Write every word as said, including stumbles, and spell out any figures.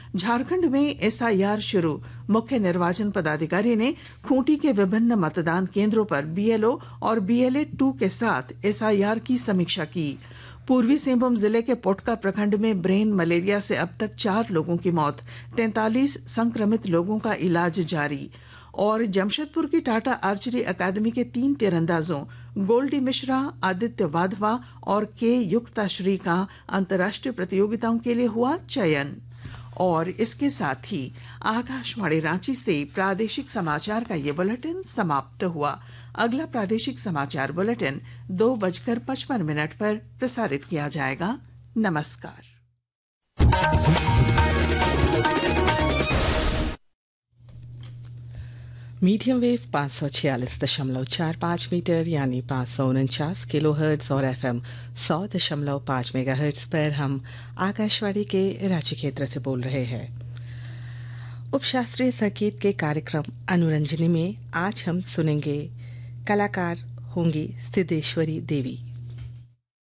झारखंड में एसआईआर शुरू। मुख्य निर्वाचन पदाधिकारी ने खूंटी के विभिन्न मतदान केंद्रों पर बीएलओ और बीएलए टू के साथ एसआईआर की समीक्षा की। पूर्वी सिंहभूम जिले के पोटका प्रखंड में ब्रेन मलेरिया से अब तक चार लोगों की मौत, तैंतालीस संक्रमित लोगों का इलाज जारी। और जमशेदपुर की टाटा आर्चरी अकादमी के तीन तीरंदाजों गोल्डी मिश्रा, आदित्य वाधवा और के युक्ताश्री का अंतर्राष्ट्रीय प्रतियोगिताओं के लिए हुआ चयन। और इसके साथ ही आकाशवाणी रांची से प्रादेशिक समाचार का ये बुलेटिन समाप्त हुआ। अगला प्रादेशिक समाचार बुलेटिन दो बजकर पचपन मिनट पर प्रसारित किया जाएगा। नमस्कार। मीडियम वेव पाँच सौ छियालीस दशमलव चार पाँच मीटर यानी पाँच सौ उनचास किलो हर्ट्ज और एफ एम सौ दशमलव पाँच मेगा हर्ट्ज पर हम आकाशवाणी के रांची क्षेत्र से बोल रहे हैं। उपशास्त्रीय संगीत के कार्यक्रम अनुरंजनी में आज हम सुनेंगे, कलाकार होंगी सिद्धेश्वरी देवी।